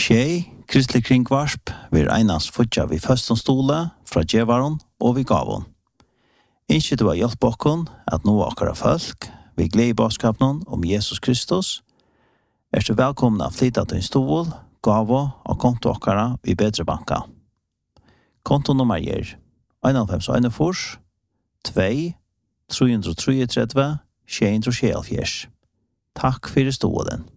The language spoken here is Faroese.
Tjej, kristelig kringvarsp, vi einast futja vi føsten stole fra djevaron og vi gavon. Innskje du har hjelp okkon at nå akkara folk, vi gleder i baskapnon om Jesus Kristus, er du velkommen av flytta til en stol, gavo og konto akkara i bedre banka. Kontonummer er 51 2 333 674. Takk for stolen.